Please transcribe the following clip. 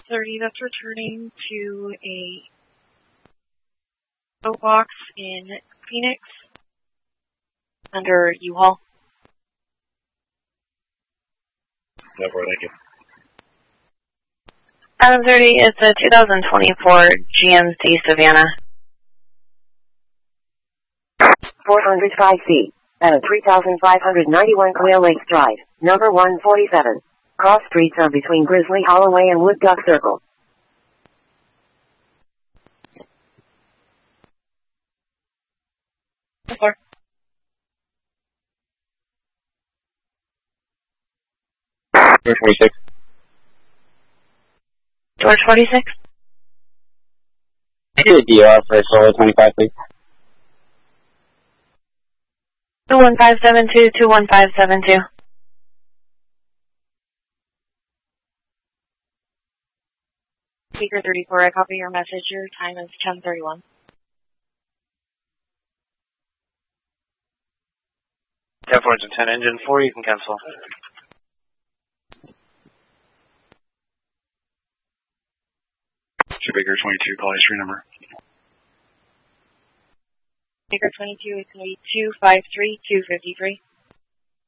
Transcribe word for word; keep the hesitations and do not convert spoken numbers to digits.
thirty that's returning to a boat box in Phoenix under U-Haul. ten four, thank you. seven thirty, it's a two thousand twenty-four G M C Savannah. four hundred five feet, at three thousand five hundred ninety-one Quail Lakes Drive, number one forty-seven. Cross streets are between Grizzly Holloway and Wood Duck Circle. Four. George forty-six. George forty-six? I did a D R for Solo twenty-five, please. two one five seven two, two one five seven two. Speaker thirty-four, I copy your message. Your time is ten thirty-one. ten four to ten, engine four, you can cancel. Baker twenty-two, call history number. Speaker twenty-two, it's going to be two five three two five three.